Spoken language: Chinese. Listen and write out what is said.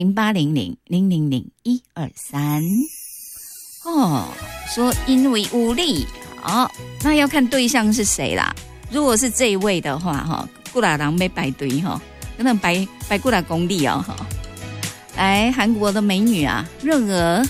0800-000-123。说因为无力，好，那要看对象是谁啦。如果是这一位的话，几多人要排队，可能排几多公里哦。来，韩国的美女啊，润儿